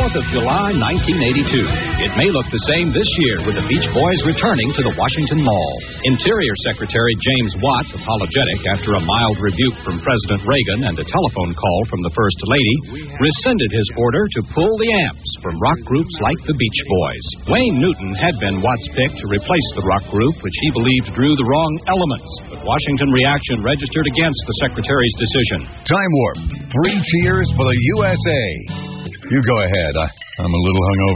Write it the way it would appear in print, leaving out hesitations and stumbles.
4th of July, 1982. It may look the same this year with the Beach Boys returning to the Washington Mall. Interior Secretary James Watt, apologetic after a mild rebuke from President Reagan and a telephone call from the First Lady, rescinded his order to pull the amps from rock groups like the Beach Boys. Wayne Newton had been Watt's pick to replace the rock group, which he believed drew the wrong elements. But Washington reaction registered against the Secretary's decision. Time Warp. 3 cheers for the USA. You go ahead. I'm a little hungover.